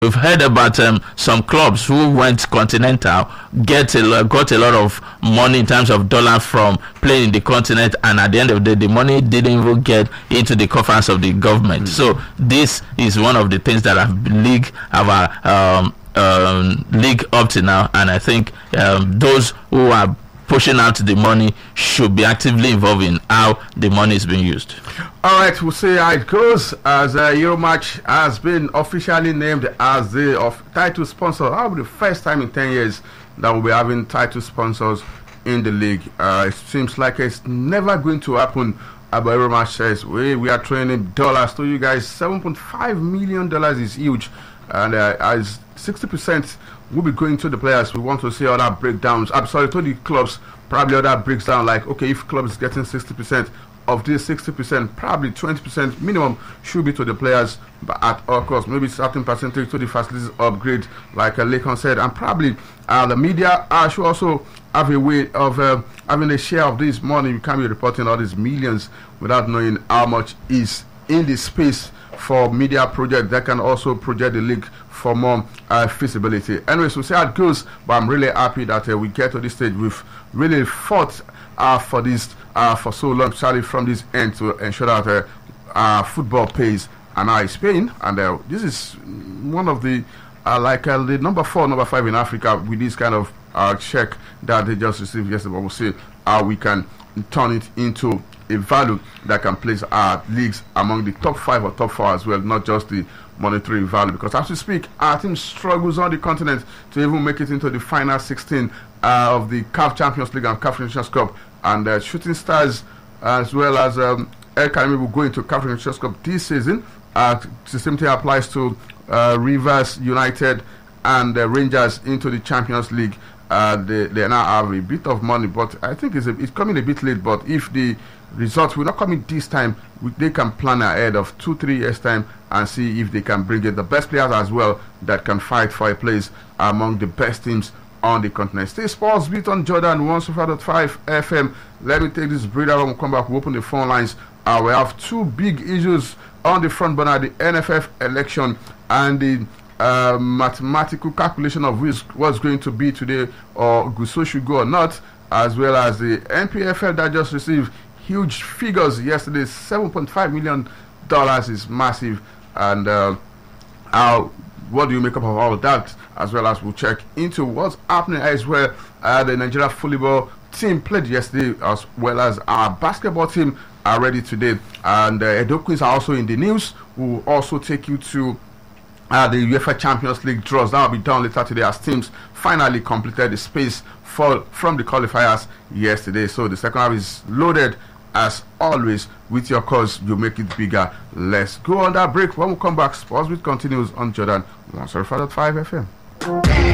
We've heard about some clubs who went continental, got a lot of money in terms of dollar from playing in the continent, and at the end of the day, the money didn't even get into the coffers of the government. So this is one of the things that league up to now, and I think those who are pushing out the money should be actively involved in how the money is being used. All right, we'll see how it goes as Euromatch has been officially named as the title sponsor. That will be the first time in 10 years that we'll be having title sponsors in the league. It seems like it's never going to happen. But Euromatch says we are throwing in dollars to you guys. $7.5 million is huge, and as 60% will be going to the players. We want to see other breakdowns. I'm sorry, to the clubs, probably other breaks down, like, okay, if club is getting 60%, of this 60%, probably 20% minimum should be to the players, but at all costs, maybe certain percentage to the facilities upgrade, like Lekon said, and probably the media should also have a way of having a share of this money. You can't be reporting all these millions without knowing how much is in the space for media project that can also project the league for more feasibility. Anyways, we'll see how it goes, but I'm really happy that we get to this stage. We've really fought for this for so long, started from this end to ensure that football pays, and now it's paying, and this is one of the the number 4, number 5 in Africa with this kind of check that they just received yesterday. But we'll see how we can turn it into a value that can place our leagues among the top 5 or top 4 as well, not just the monetary value, because as we speak, our team struggles on the continent to even make it into the final 16 of the CAF Champions League and CAF Nations Cup, and Shooting Stars as well as El Karimi will go into CAF Nations Cup this season. The same thing applies to Rivers United and Rangers into the Champions League. They now have a bit of money, but I think it's coming a bit late. But if the results will not come in this time, they can plan ahead of 2-3 years time and see if they can bring in the best players as well that can fight for a place among the best teams on the continent. Stay sports beat on Jordan 105.5 FM. Let me take this breather. When we come back, we open the phone lines. We have 2 big issues on the front burner: the NFF election and the mathematical calculation of what's going to be today, or Gusso should go or not, as well as the NPFL that just received huge figures yesterday. $7.5 million is massive, and what do you make up of all of that? As well as we'll check into what's happening as well. The Nigeria volleyball team played yesterday, as well as our basketball team are ready today, and Edo Queens are also in the news. We'll also take you to the UEFA Champions League draws. That will be done later today as teams finally completed the space from the qualifiers yesterday. So the second half is loaded as always with your cause. You make it bigger. Let's go on that break. When we come back, Sports Beat continues on Jordan 105.5 FM.